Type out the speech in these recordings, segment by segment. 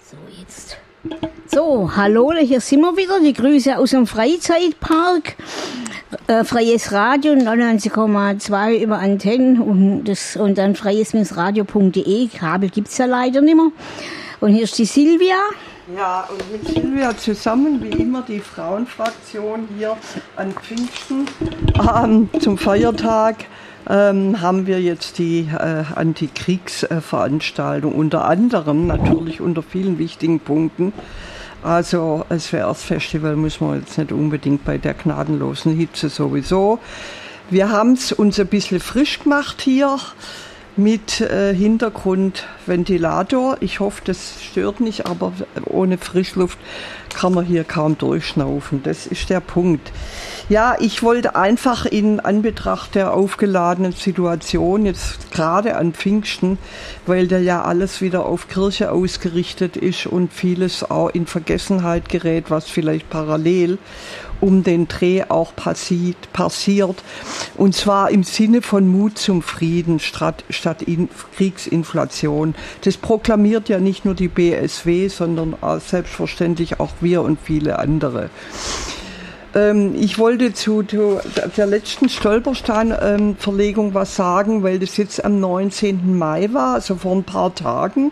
So, jetzt. So, hallo, hier sind wir wieder. Die Grüße aus dem Freizeitpark. Freies Radio 99,2 über Antennen und dann freies-radio.de. Kabel gibt's ja leider nicht mehr. Und hier ist die Silvia. Ja, und mit Silvia zusammen, wie immer, die Frauenfraktion hier an Pfingsten zum Feiertag. Haben wir jetzt die Antikriegsveranstaltung, unter anderem natürlich unter vielen wichtigen Punkten. Also das Festspiel muss man jetzt nicht unbedingt bei der gnadenlosen Hitze sowieso. Wir haben es uns ein bisschen frisch gemacht hier mit Hintergrundventilator. Ich hoffe, das stört nicht, aber ohne Frischluft kann man hier kaum durchschnaufen. Das ist der Punkt. Ja, ich wollte einfach in Anbetracht der aufgeladenen Situation, jetzt gerade an Pfingsten, weil da ja alles wieder auf Kirche ausgerichtet ist und vieles auch in Vergessenheit gerät, was vielleicht parallel um den Dreh auch passiert. Und zwar im Sinne von Mut zum Frieden statt Kriegsinflation. Das proklamiert ja nicht nur die BSW, sondern selbstverständlich auch wir und viele andere. Ich wollte zu der letzten Stolperstein-Verlegung was sagen, weil das jetzt am 19. Mai war, also vor ein paar Tagen,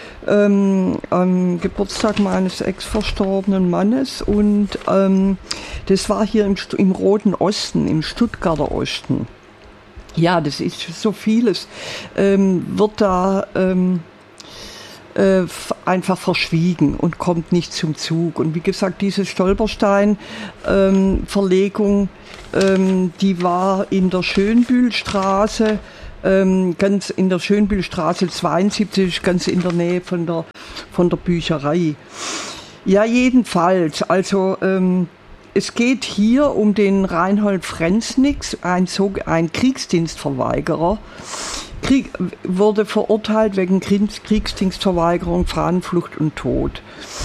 am Geburtstag meines ex-verstorbenen Mannes. Und das war hier im Roten Osten, im Stuttgarter Osten. Ja, das ist so vieles, wird da einfach verschwiegen und kommt nicht zum Zug. Und wie gesagt, diese Stolperstein-Verlegung, die war in der Schönbühlstraße, ganz in der Schönbühlstraße 72, ganz in der Nähe von der Bücherei. Ja, jedenfalls, also es geht hier um den Reinhold Frenznig, ein Kriegsdienstverweigerer. Wurde verurteilt wegen Kriegsdienstverweigerung, Fahnenflucht und Tod.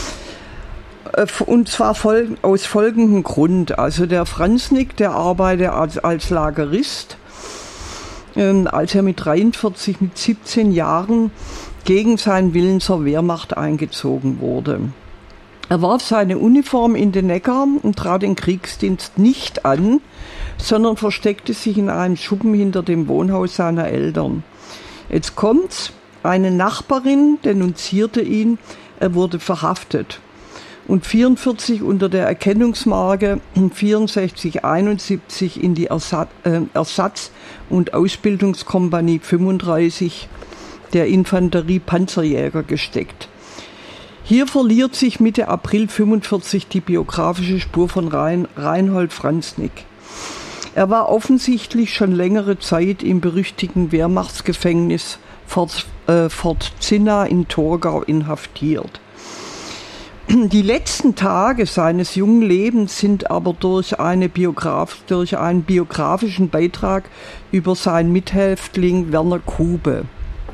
Und zwar aus folgendem Grund. Also der Frenznig, der arbeitet als Lagerist, als er mit 43, mit 17 Jahren gegen seinen Willen zur Wehrmacht eingezogen wurde. Er warf seine Uniform in den Neckar und trat den Kriegsdienst nicht an, sondern versteckte sich in einem Schuppen hinter dem Wohnhaus seiner Eltern. Jetzt kommt's, eine Nachbarin denunzierte ihn, er wurde verhaftet und 44 unter der Erkennungsmarke 6471 in die Ersatz- und Ausbildungskompanie 35 der Infanterie-Panzerjäger gesteckt. Hier verliert sich Mitte April 45 die biografische Spur von Reinhold Frenznig. Er war offensichtlich schon längere Zeit im berüchtigten Wehrmachtsgefängnis Fort Zinna in Torgau inhaftiert. Die letzten Tage seines jungen Lebens sind aber durch einen biografischen Beitrag über seinen Mithäftling Werner Kube.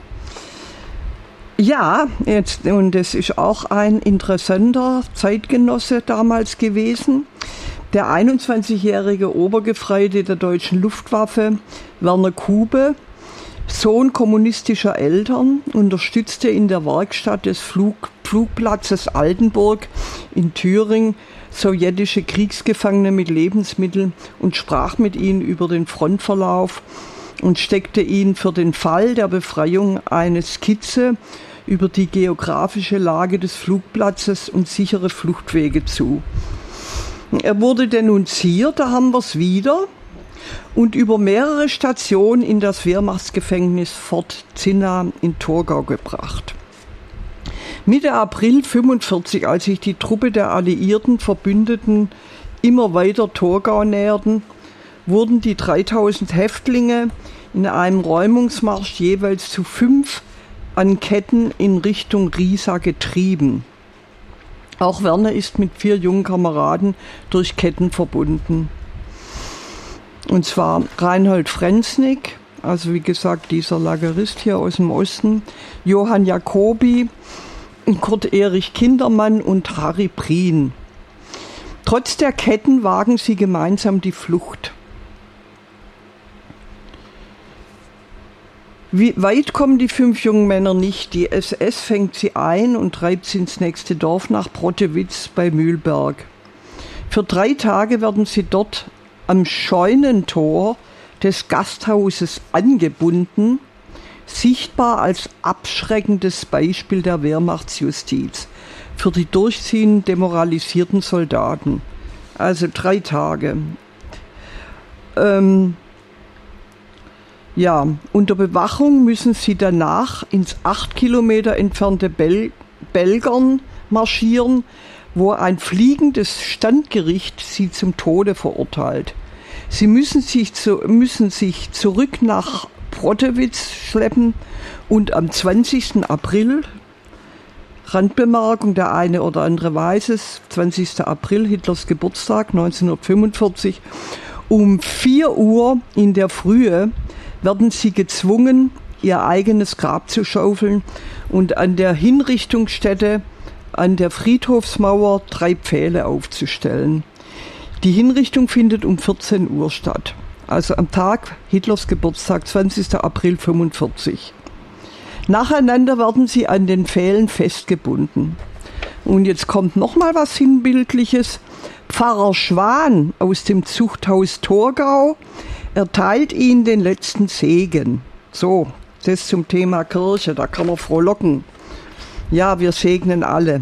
Ja, und das ist auch ein interessanter Zeitgenosse damals gewesen. Der 21-jährige Obergefreite der deutschen Luftwaffe, Werner Kube, Sohn kommunistischer Eltern, unterstützte in der Werkstatt des Flugplatzes Altenburg in Thüringen sowjetische Kriegsgefangene mit Lebensmitteln und sprach mit ihnen über den Frontverlauf und steckte ihnen für den Fall der Befreiung eine Skizze über die geografische Lage des Flugplatzes und sichere Fluchtwege zu. Er wurde denunziert, da haben wir es wieder, und über mehrere Stationen in das Wehrmachtsgefängnis Fort Zinna in Torgau gebracht. Mitte April 45, als sich die Truppe der alliierten Verbündeten immer weiter Torgau näherten, wurden die 3000 Häftlinge in einem Räumungsmarsch jeweils zu 5 an Ketten in Richtung Riesa getrieben. Auch Werner ist mit 4 jungen Kameraden durch Ketten verbunden. Und zwar Reinhold Frenznig, also wie gesagt dieser Lagerist hier aus dem Osten, Johann Jacobi, Kurt Erich Kindermann und Harry Prien. Trotz der Ketten wagen sie gemeinsam die Flucht. Wie weit kommen die 5 jungen Männer nicht? Die SS fängt sie ein und treibt sie ins nächste Dorf nach Prottewitz bei Mühlberg. Für 3 Tage werden sie dort am Scheunentor des Gasthauses angebunden, sichtbar als abschreckendes Beispiel der Wehrmachtsjustiz für die durchziehend demoralisierten Soldaten. Also 3 Tage. Ja, unter Bewachung müssen sie danach ins 8 Kilometer entfernte Belgern marschieren, wo ein fliegendes Standgericht sie zum Tode verurteilt. Sie müssen sich zurück nach Prottewitz schleppen und am 20. April, Randbemerkung, der eine oder andere weiß es, 20. April, Hitlers Geburtstag 1945, um 4 Uhr in der Frühe werden sie gezwungen, ihr eigenes Grab zu schaufeln und an der Hinrichtungsstätte an der Friedhofsmauer 3 Pfähle aufzustellen. Die Hinrichtung findet um 14 Uhr statt, also am Tag Hitlers Geburtstag, 20. April 1945. Nacheinander werden sie an den Pfählen festgebunden. Und jetzt kommt noch mal was Sinnbildliches. Pfarrer Schwan aus dem Zuchthaus Torgau erteilt ihnen den letzten Segen. So, das zum Thema Kirche, da kann man frohlocken. Ja, wir segnen alle.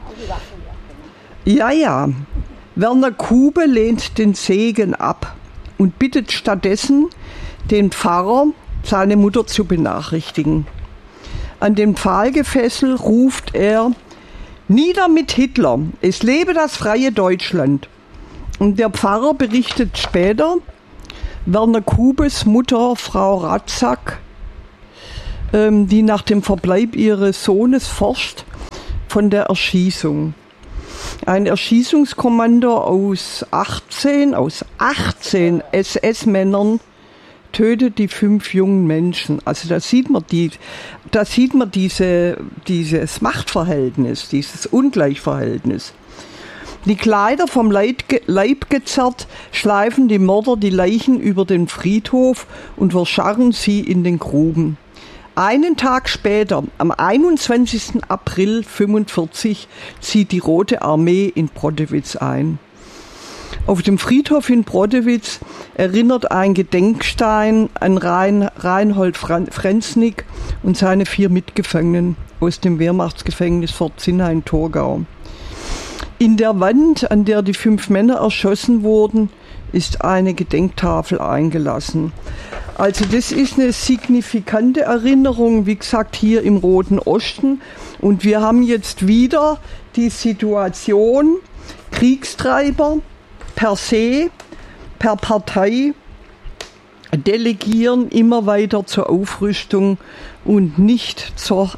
Ja. Werner Kube lehnt den Segen ab und bittet stattdessen den Pfarrer, seine Mutter zu benachrichtigen. An den Pfahlgefessel ruft er: Nieder mit Hitler, es lebe das freie Deutschland. Und der Pfarrer berichtet später, Werner Kubes Mutter, Frau Ratzak, die nach dem Verbleib ihres Sohnes forscht, von der Erschießung. Ein Erschießungskommando aus 18 SS-Männern tötet die 5 jungen Menschen. Also da sieht man dieses Machtverhältnis, dieses Ungleichverhältnis. Die Kleider vom Leib gezerrt, schleifen die Mörder die Leichen über den Friedhof und verscharren sie in den Gruben. Einen Tag später, am 21. April 1945, zieht die Rote Armee in Prottewitz ein. Auf dem Friedhof in Prottewitz erinnert ein Gedenkstein an Reinhold Frenznig und seine 4 Mitgefangenen aus dem Wehrmachtsgefängnis Fort Zinna in Torgau. In der Wand, an der die 5 Männer erschossen wurden, ist eine Gedenktafel eingelassen. Also das ist eine signifikante Erinnerung, wie gesagt, hier im Roten Osten. Und wir haben jetzt wieder die Situation, Kriegstreiber per se, per Partei delegieren immer weiter zur Aufrüstung und nicht zur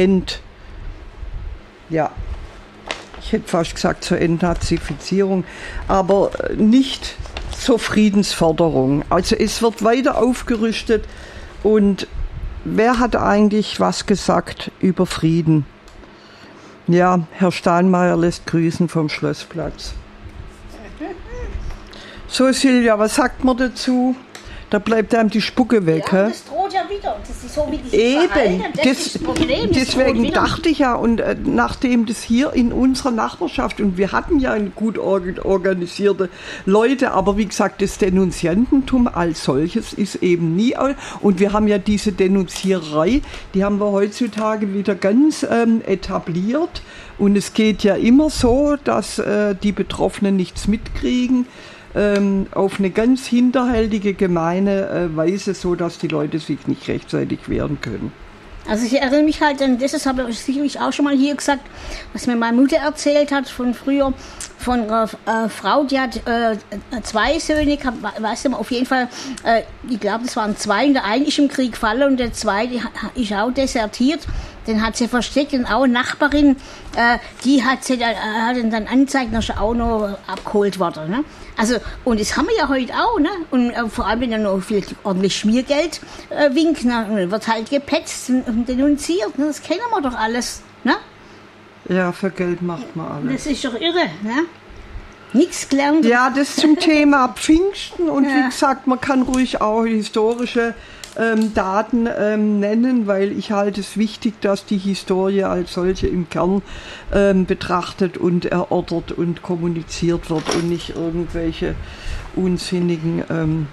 ich hätte fast gesagt zur Entnazifizierung, aber nicht zur Friedensförderung. Also es wird weiter aufgerüstet und wer hat eigentlich was gesagt über Frieden? Ja, Herr Steinmeier lässt grüßen vom Schlossplatz. So Silja, was sagt man dazu? Da bleibt einem die Spucke weg. Ja, das droht ja wieder. Das ist so, wie die sich Eben, verhalten. Das ist das Problem. deswegen dachte ich ja, und nachdem das hier in unserer Nachbarschaft, und wir hatten ja gut organisierte Leute, aber wie gesagt, das Denunziantentum als solches ist eben nie, und wir haben ja diese Denunziererei, die haben wir heutzutage wieder ganz etabliert, und es geht ja immer so, dass die Betroffenen nichts mitkriegen, auf eine ganz hinterhältige, gemeine Weise, so dass die Leute sich nicht rechtzeitig wehren können. Also ich erinnere mich halt an das habe ich sicherlich auch schon mal hier gesagt, was mir meine Mutter erzählt hat von früher, von einer Frau, die hat 2 Söhne gehabt, weißt du, auf jeden Fall, ich glaube, das waren 2, und der eine ist im Krieg gefallen und der zweite ist auch desertiert. Den hat sie versteckt, und auch eine Nachbarin, die hat ihn dann angezeigt, dass er auch noch abgeholt wurde. Ne? Also, und das haben wir ja heute auch, ne? Und vor allem, wenn er noch viel ordentlich Schmiergeld winkt, ne? Wird halt gepetzt und denunziert. Ne? Das kennen wir doch alles. Ne? Ja, für Geld macht man alles. Das ist doch irre. Ne? Nichts gelernt. Ja, das zum Thema Pfingsten, und wie gesagt, man kann ruhig auch historische Daten nennen, weil ich halte es wichtig, dass die Historie als solche im Kern betrachtet und erörtert und kommuniziert wird und nicht irgendwelche unsinnigen,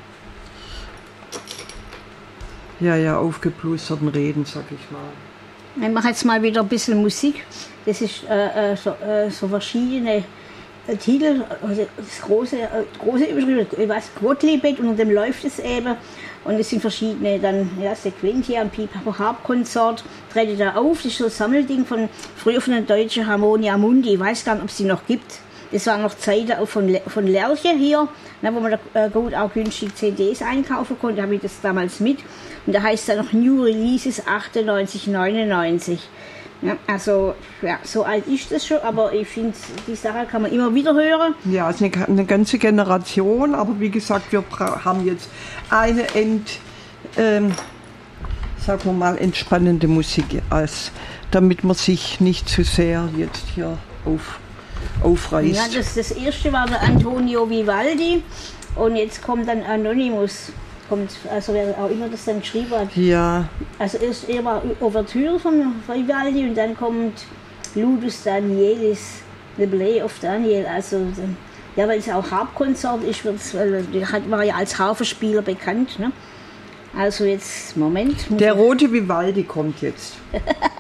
aufgeplusterten Reden, sag ich mal. Ich mache jetzt mal wieder ein bisschen Musik. Das ist so verschiedene Titel, also das große Überschrift, ich weiß, Gottliebet, unter dem läuft es eben. Und es sind verschiedene dann, Sequentia und Pipapo Harpkonsort, trete da auf. Das ist so ein Sammelding früher von der deutschen Harmonia Mundi. Ich weiß gar nicht, ob es die noch gibt. Das waren noch Zeiten auch von Lerche hier, wo man da gut auch günstig CDs einkaufen konnte. Da habe ich das damals mit. Und da heißt es dann noch New Releases 98, 99. Ja, also, so alt ist das schon, aber ich finde, die Sache kann man immer wieder hören. Ja, es ist eine ganze Generation, aber wie gesagt, wir haben jetzt eine sagen wir mal, entspannende Musik, damit man sich nicht zu sehr jetzt hier aufreißt. Ja, das erste war der Antonio Vivaldi und jetzt kommt dann Anonymous. Also wer auch immer das dann geschrieben hat. Ja. Also erst war Ouvertüre von Vivaldi und dann kommt Ludus Danielis, The Play of Daniel. Also, ja, weil es auch Harpkonsort ist, war ja als Harfenspieler bekannt. Ne? Also jetzt, Moment. Der rote Vivaldi kommt jetzt.